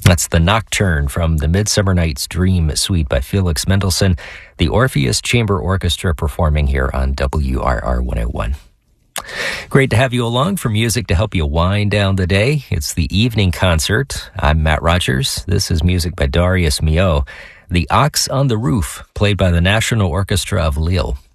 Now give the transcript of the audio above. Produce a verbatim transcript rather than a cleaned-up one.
That's the Nocturne from the Midsummer Night's Dream Suite by Felix Mendelssohn, the Orpheus Chamber Orchestra performing here on W R R one oh one. Great to have you along for music to help you wind down the day. It's the evening concert. I'm Matt Rogers. This is music by Darius Milhaud. The Ox on the Roof, played by the National Orchestra of Lille.